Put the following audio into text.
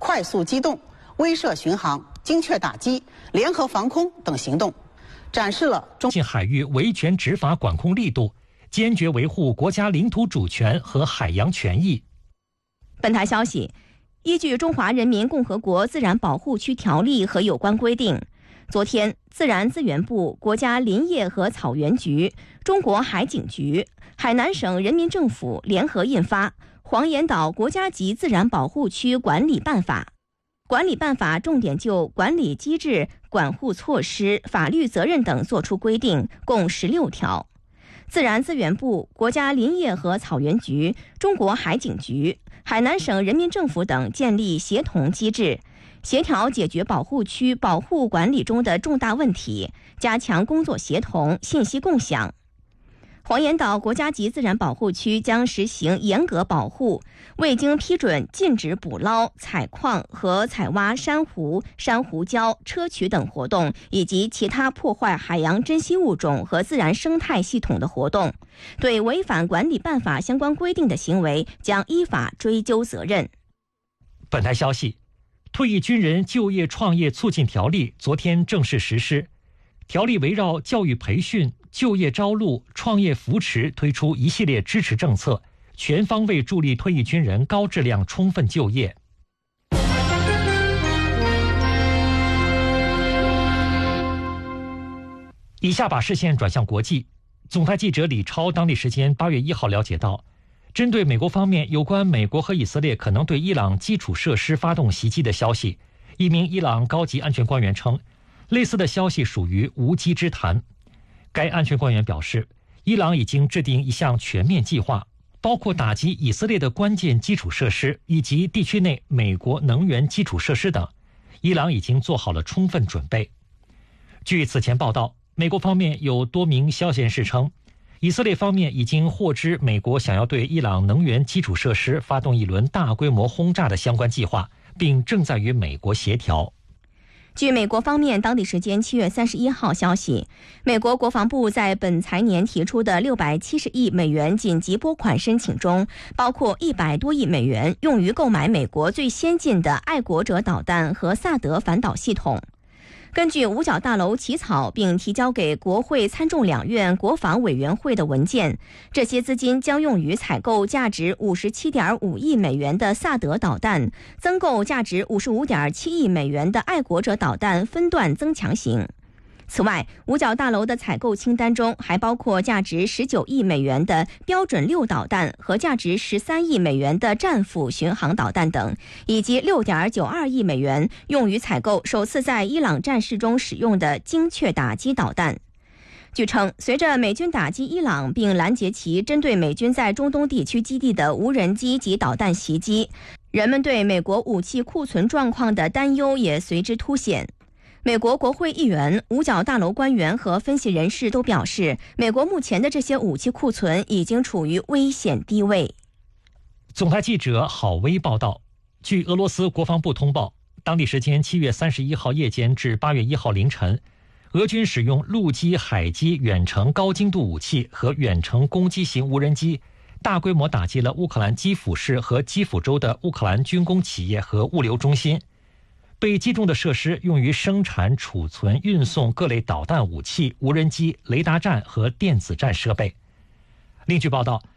快速机动、威慑巡航、精确打击、联合防空等行动，展示了中近海域维权执法管控力度，坚决维护国家领土主权和海洋权益。 本台消息，依据《中华人民共和国自然保护区条例》和有关规定，昨天，自然资源部、国家林业和草原局、中国海警局、海南省人民政府联合印发《黄岩岛国家级自然保护区管理办法》。管理办法重点就管理机制、管护措施、法律责任等作出规定，共16条。自然资源部、国家林业和草原局、中国海警局、海南省人民政府等建立协同机制，协调解决保护区保护管理中的重大问题，加强工作协同、信息共享。黄岩岛国家级自然保护区将实行严格保护，未经批准禁止捕捞、采矿和采挖珊瑚、珊瑚礁、砗磲等活动，以及其他破坏海洋珍稀物种和自然生态系统的活动。对违反管理办法相关规定的行为，将依法追究责任。 本台消息，退役军人就业创业促进条例昨天正式实施。条例围绕教育培训、就业招录、创业扶持推出一系列支持政策，全方位助力退役军人高质量充分就业。以下把视线转向国际。总台记者李超当地时间8月1号了解到，针对美国方面有关美国和以色列可能对伊朗基础设施发动袭击的消息，一名伊朗高级安全官员称，类似的消息属于无稽之谈。该安全官员表示，伊朗已经制定一项全面计划，包括打击以色列的关键基础设施以及地区内美国能源基础设施等，伊朗已经做好了充分准备。据此前报道，美国方面有多名消息人士称，以色列方面已经获知美国想要对伊朗能源基础设施发动一轮大规模轰炸的相关计划，并正在与美国协调。 据美国方面当地时间7月31号消息，美国国防部在本财年提出的670亿美元紧急拨款申请中，包括100多亿美元用于购买美国最先进的爱国者导弹和萨德反导系统。根据五角大楼起草并提交给国会参众两院国防委员会的文件，这些资金将用于采购价值57.5亿美元的萨德导弹，增购价值55.7亿美元的爱国者导弹分段增强型。此外，五角大楼的采购清单中还包括价值19亿美元的标准6导弹和价值13亿美元的战斧巡航导弹等，以及6.92亿美元用于采购首次在伊朗战事中使用的精确打击导弹。据称，随着美军打击伊朗并拦截其针对美军在中东地区基地的无人机及导弹袭击，人们对美国武器库存状况的担忧也随之凸显。美国国会议员、五角大楼官员和分析人士都表示，美国目前的这些武器库存已经处于危险低位。 总台记者郝威报道，据俄罗斯国防部通报，当地时间7月31号夜间至8月1号凌晨，俄军使用陆基、海基远程高精度武器和远程攻击型无人机，大规模打击了乌克兰基辅市和基辅州的乌克兰军工企业和物流中心。被击中的设施用于生产、储存、运送各类导弹武器、无人机、雷达站和电子战设备。另据报道，